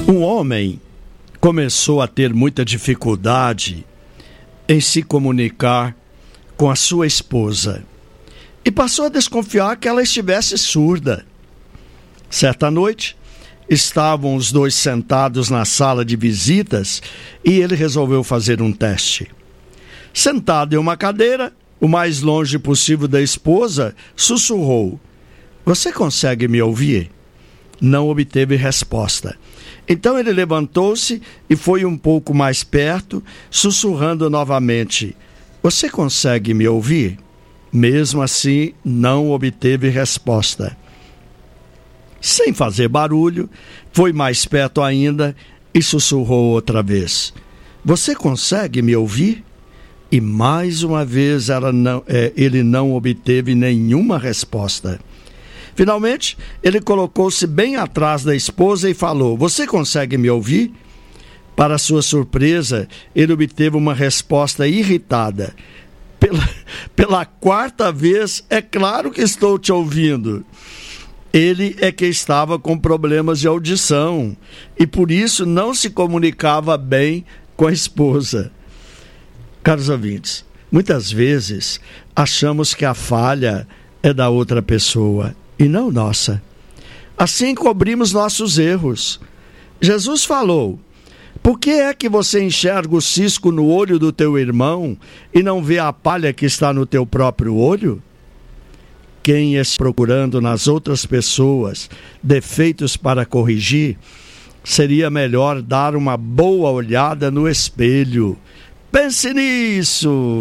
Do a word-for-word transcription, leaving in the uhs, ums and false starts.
Um homem começou a ter muita dificuldade em se comunicar com a sua esposa e passou a desconfiar que ela estivesse surda. Certa noite, estavam os dois sentados na sala de visitas e ele resolveu fazer um teste. Sentado em uma cadeira, o mais longe possível da esposa, sussurrou: "Você consegue me ouvir?" Não obteve resposta. Então ele levantou-se e foi um pouco mais perto, sussurrando novamente: "Você consegue me ouvir?" Mesmo assim, não obteve resposta. Sem fazer barulho, foi mais perto ainda e sussurrou outra vez: "Você consegue me ouvir?" E mais uma vez ela não, é, ele não obteve nenhuma resposta. Finalmente, ele colocou-se bem atrás da esposa e falou: "Você consegue me ouvir?" Para sua surpresa, ele obteve uma resposta irritada: Pela, pela quarta vez, é claro que estou te ouvindo. Ele é que estava com problemas de audição e por isso não se comunicava bem com a esposa. Caros ouvintes, muitas vezes achamos que a falha é da outra pessoa e não nossa. Assim cobrimos nossos erros. Jesus falou: "Por que é que você enxerga o cisco no olho do teu irmão e não vê a palha que está no teu próprio olho?" Quem está procurando nas outras pessoas defeitos para corrigir, seria melhor dar uma boa olhada no espelho. Pense nisso!